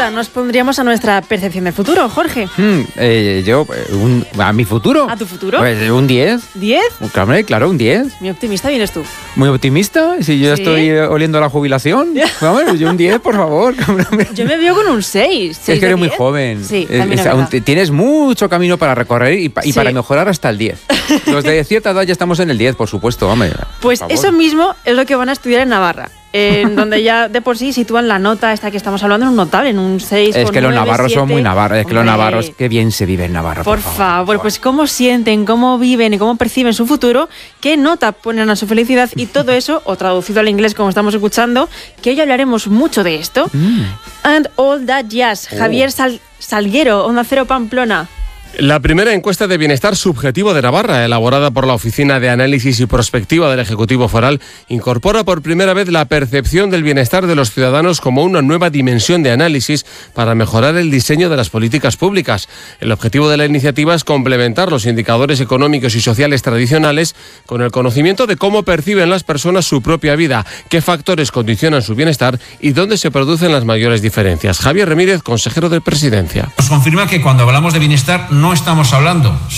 nota nos pondríamos a nuestra percepción del futuro, Jorge? ¿A mi futuro? ¿A tu futuro? Pues un 10. ¿10? Claro, un 10. Muy optimista vienes tú. ¿Muy optimista? Si yo estoy oliendo la jubilación. Vamos, yo un 10, por favor. Yo me veo con un 6. Es que eres muy joven. Sí, también es aún tienes mucho camino para recorrer y para mejorar hasta el 10. Los de cierta edad ya estamos en el 10, por supuesto. Hombre, pues eso mismo es lo que van a estudiar en Navarra. En donde ya de por sí sitúan la nota esta que estamos hablando en un notable, en un 6. Es que los navarros 7. son muy navarros. Es que los navarros, qué bien se vive en Navarra. Por favor, pues cómo sienten, cómo viven y cómo perciben su futuro, qué nota ponen a su felicidad y todo eso, o traducido al inglés como estamos escuchando, que hoy hablaremos mucho de esto. And all that jazz. Javier Salguero, Onda Cero Pamplona. La primera encuesta de bienestar subjetivo de Navarra, elaborada por la Oficina de Análisis y Prospectiva del Ejecutivo Foral, incorpora por primera vez la percepción del bienestar de los ciudadanos como una nueva dimensión de análisis para mejorar el diseño de las políticas públicas. El objetivo de la iniciativa es complementar los indicadores económicos y sociales tradicionales con el conocimiento de cómo perciben las personas su propia vida, qué factores condicionan su bienestar y dónde se producen las mayores diferencias. Javier Ramírez, consejero de Presidencia. Nos confirma que cuando hablamos de bienestar no estamos hablando